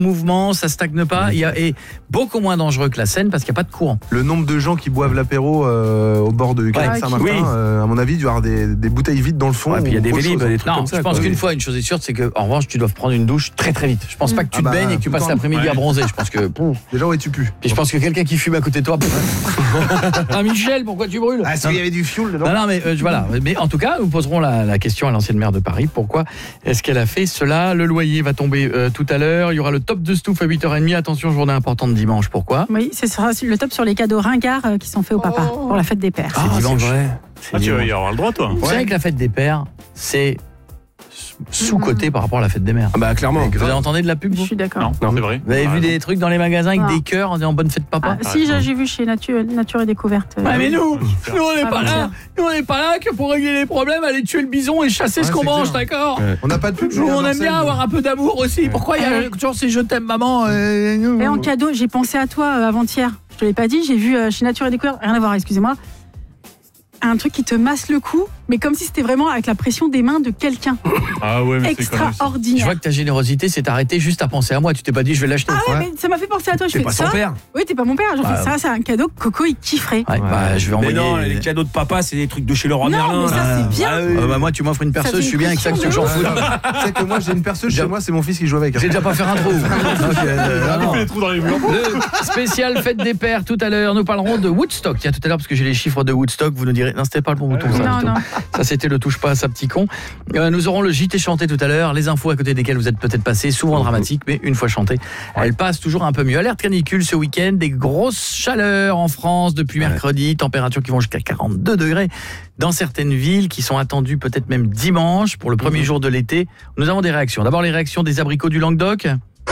mouvement, ça stagne pas, et beaucoup moins dangereux que la Seine parce qu'il n'y a pas de courant. Le nombre de gens qui boivent l'apéro au bord de canal Saint-Martin, à mon avis, il doit y avoir des bouteilles vides dans le fond. Ouais, puis il y a des Vélib, des trucs comme ça. Je pense qu'une fois, une chose est sûre, c'est que en revanche, tu dois prendre une douche très très vite. Je pense pas que tu te baignes et que tu passes l'après-midi à bronzer. Je pense que déjà tu pues. Et je pense que quelqu'un qui fume à côté de toi. Ah Michel, pourquoi tu brûles? Est-ce qu'il y avait du fioul dedans? Non, mais voilà. Mais en tout cas, nous poserons la question à l'ancienne maire de Paris. Pourquoi est-ce qu'elle a fait cela? Le loyer va tomber tout à l'heure. Il y aura le top de Stouff à 8h30. Attention, journée importante dimanche. Pourquoi? Oui, c'est le top sur les cadeaux ringards qui sont faits au papa pour la fête des pères. C'est dimanche. Tu vas y avoir le droit, toi. Vous savez que la fête des pères, c'est sous-côté par rapport à la fête des mères. Bah clairement. Vous avez entendu de la pub? Je suis d'accord. Non, c'est vrai. Vous avez vu des trucs dans les magasins avec des cœurs en disant bonne fête papa? Si, j'ai vu chez Nature et Découverte. Mais nous on n'est pas là. Nous on n'est pas là que pour régler les problèmes, aller tuer le bison et chasser ce qu'on mange, d'accord? On n'a pas de pub. Nous on aime bien avoir un peu d'amour aussi. Pourquoi il y a toujours ces je t'aime maman? Et en cadeau, j'ai pensé à toi avant-hier. Je te l'ai pas dit, j'ai vu chez Nature et Découverte, rien à voir, excusez-moi, un truc qui te masse le cou, mais comme si c'était vraiment avec la pression des mains de quelqu'un. Ah ouais, mais extraordinaire. Je vois que ta générosité s'est arrêtée juste à penser à moi. Tu t'es pas dit je vais l'acheter. Ah ouais, mais ça m'a fait penser à toi. Je fais pas ça. son père. Oui, t'es pas mon père. Je fais ça, c'est un cadeau que Coco il kifferait. Ouais, bah, je vais envoyer. Mais non, les cadeaux de papa, c'est des trucs de chez Leroy Merlin. Non, mais ça c'est bien. Bah moi tu m'offres une perceuse, je suis bien avec ça que j'en fous. Tu sais que moi j'ai une perceuse chez moi, c'est mon fils qui joue avec. J'ai déjà pas faire un trou. des trous dans les murs. Le spécial fête des pères tout à l'heure. Nous parlerons de Woodstock. Tiens, tout à l'heure parce que j'ai les chiffres de Woodstock, vous nous direz non, c'était pas le bon bouton ça. Non. Ça c'était le touche pas à ça petit con. Nous aurons le JT chanté tout à l'heure, les infos à côté desquelles vous êtes peut-être passés, souvent dramatiques, mais une fois chantées, elles passent toujours un peu mieux. Alerte canicule ce week-end, des grosses chaleurs en France depuis mercredi, températures qui vont jusqu'à 42 degrés dans certaines villes qui sont attendues peut-être même dimanche pour le premier jour de l'été. Nous avons des réactions. D'abord les réactions des abricots du Languedoc.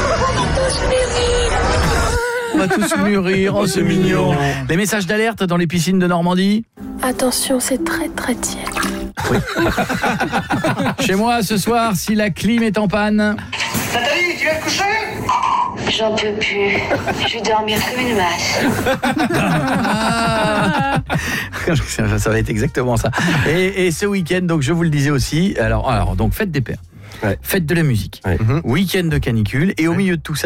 On va tous mûrir, oh c'est mignon. Les messages d'alerte dans les piscines de Normandie. Attention, c'est très très tiède. Oui. Chez moi ce soir, si la clim est en panne. Nathalie, tu vas te coucher? J'en peux plus. Je vais dormir comme une masse. Ça va être exactement ça. Et ce week-end, donc je vous le disais aussi, alors donc fête des pères, fête de la musique, week-end de canicule, et au milieu de tout ça,